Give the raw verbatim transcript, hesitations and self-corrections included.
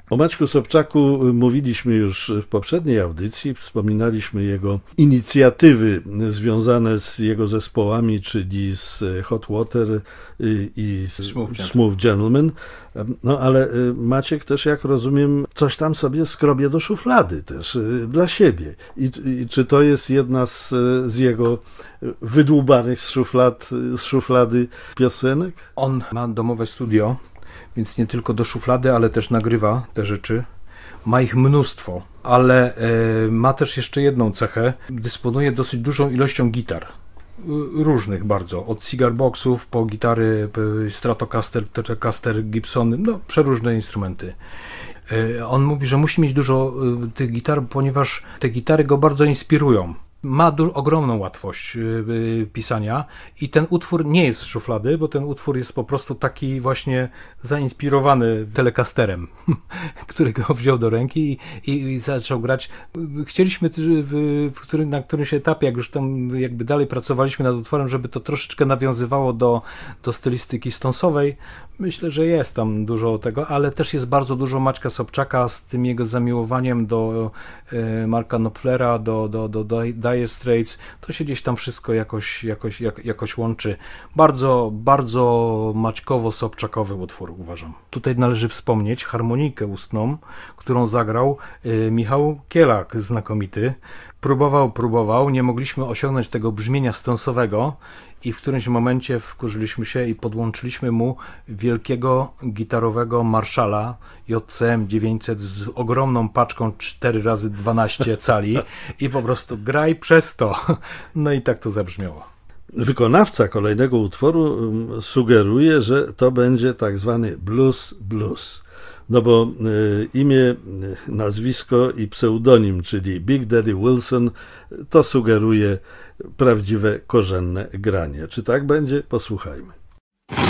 O Maćku Sobczaku mówiliśmy już w poprzedniej audycji, wspominaliśmy jego inicjatywy związane z jego zespołami, czyli z Hot Water i z Smooth, Smooth Gentleman. No ale Maciek też, jak rozumiem, coś tam sobie skrobie do szuflady też dla siebie. I, i czy to jest jedna z, z jego wydłubanych z, szuflad, z szuflady piosenek? On ma domowe studio, więc nie tylko do szuflady, ale też nagrywa te rzeczy. Ma ich mnóstwo, ale y, ma też jeszcze jedną cechę. Dysponuje dosyć dużą ilością gitar. Różnych bardzo. Od cigar boxów po gitary Stratocaster, Telecaster, Gibsony, no przeróżne instrumenty. Y, on mówi, że musi mieć dużo y, tych gitar, ponieważ te gitary go bardzo inspirują. Ma du- ogromną łatwość yy, pisania i ten utwór nie jest z szuflady, bo ten utwór jest po prostu taki właśnie zainspirowany Telecasterem, który go wziął do ręki i, i, i zaczął grać. Chcieliśmy w, w którym, na którymś etapie, jak już tam jakby dalej pracowaliśmy nad utworem, żeby to troszeczkę nawiązywało do, do stylistyki Stonesowej. Myślę, że jest tam dużo tego, ale też jest bardzo dużo Maćka Sobczaka z tym jego zamiłowaniem do yy, Marka Knopflera, do, do, do, do Dire Straits, to się gdzieś tam wszystko jakoś, jakoś, jak, jakoś łączy. Bardzo, bardzo Maćkowo-Sobczakowy utwór, uważam. Tutaj należy wspomnieć harmonikę ustną, którą zagrał y, Michał Kielak, znakomity. Próbował, próbował, nie mogliśmy osiągnąć tego brzmienia stonsowego i w którymś momencie wkurzyliśmy się i podłączyliśmy mu wielkiego gitarowego Marshalla J C M dziewięćset z ogromną paczką cztery razy dwanaście cali i po prostu graj przez to. No i tak to zabrzmiało. Wykonawca kolejnego utworu sugeruje, że to będzie tak zwany blues blues. No bo y, imię, nazwisko i pseudonim, czyli Big Daddy Wilson, to sugeruje prawdziwe korzenne granie. Czy tak będzie? Posłuchajmy.